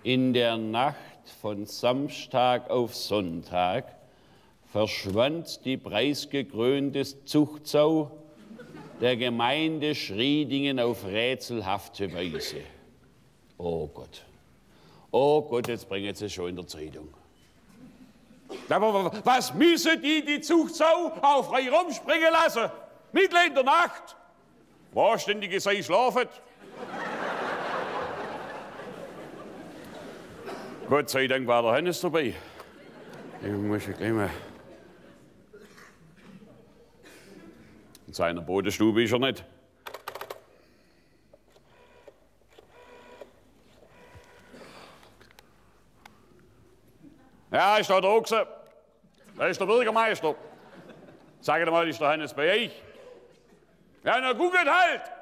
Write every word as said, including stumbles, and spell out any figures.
In der Nacht von Samstag auf Sonntag verschwand die preisgekrönte Zuchtsau der Gemeinde Schriedingen auf rätselhafte Weise. Oh Gott. Oh Gott, jetzt bringen sie es schon in der Zeitung. Aber was müssen die die Zuchtsau auf frei rumspringen lassen? Mitten in der Nacht? Wahrständige sei schlafen. Gott sei Dank war der Hannes dabei. Ich muss gleich mal. In seiner Bodenstube ist er nicht. Ja, ist da der Ochse. Da ist der Bürgermeister. Sag mal, ist der Hannes bei euch? Ja, na guckt halt!